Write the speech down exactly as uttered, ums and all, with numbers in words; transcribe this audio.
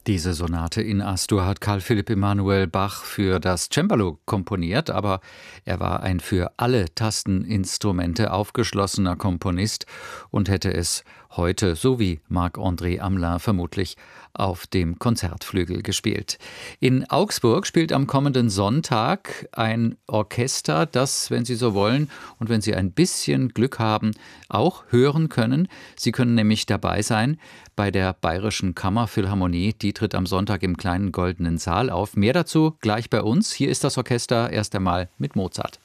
Diese Sonate in A-Dur hat Carl Philipp Emanuel Bach für das Cembalo komponiert, aber er war ein für alle Tasteninstrumente aufgeschlossener Komponist und hätte es heute, so wie Marc-André Hamelin, vermutlich auf dem Konzertflügel gespielt. In Augsburg spielt am kommenden Sonntag ein Orchester, das, wenn Sie so wollen und wenn Sie ein bisschen Glück haben, auch hören können. Sie können nämlich dabei sein bei der Bayerischen Kammerphilharmonie. Die tritt am Sonntag im kleinen Goldenen Saal auf. Mehr dazu gleich bei uns. Hier ist das Orchester erst einmal mit Mozart.